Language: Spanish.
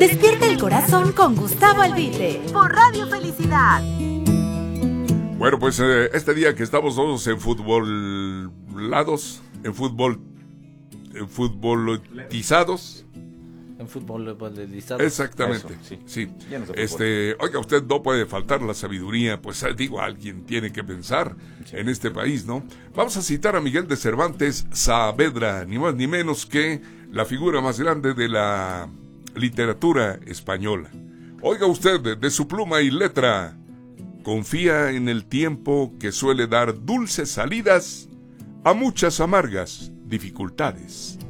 Despierta el corazón con Gustavo Albite por Radio Felicidad. Bueno, pues este día que estamos todos en futbolizados, En futbolizado. Exactamente. Eso, sí. Llenos de fútbol. Oiga, usted no puede faltar la sabiduría, pues digo, alguien tiene que pensar en este país, ¿no? Vamos a citar a Miguel de Cervantes Saavedra, ni más ni menos que la figura más grande de la literatura española. Oiga usted, de su pluma y letra, confía en el tiempo que suele dar dulces salidas a muchas amargas dificultades.